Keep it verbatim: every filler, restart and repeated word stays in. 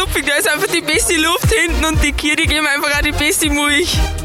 knuppig, da ist einfach die beste Luft hinten und die Kühe, die geben einfach auch die beste Milch.